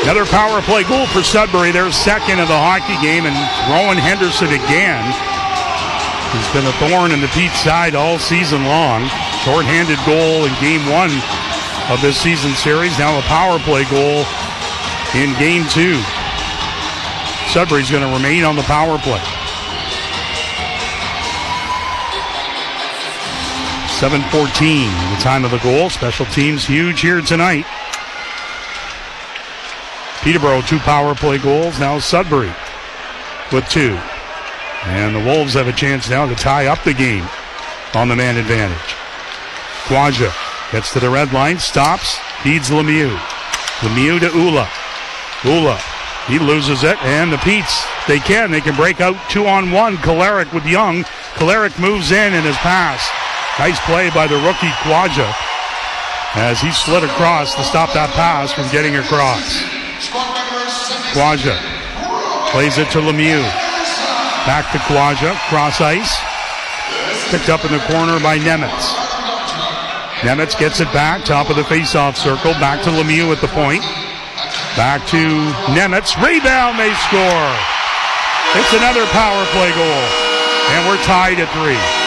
Another power play goal for Sudbury. Their second of the hockey game, and Rowan Henderson again. He's been a thorn in the Pete's side all season long. Short-handed goal in game 1 of this season series. Now a power play goal in game 2. Sudbury's going to remain on the power play. 7:14, the time of the goal. Special teams huge here tonight. Peterborough 2 power play goals. Now Sudbury with 2. And the Wolves have a chance now to tie up the game on the man advantage. Quaja gets to the red line, stops, feeds Lemieux. Lemieux to Ula. Ula, he loses it, and the Petes, they can break out 2-on-1. Kolarek with Young. Kolarek moves in and his pass. Nice play by the rookie Quaja as he slid across to stop that pass from getting across. Quaja plays it to Lemieux. Back to Quaja, cross ice. Picked up in the corner by Nemitz. Nemitz gets it back, top of the face-off circle. Back to Lemieux at the point. Back to Nemitz. Rebound, they score. It's another power play goal. And we're tied at 3.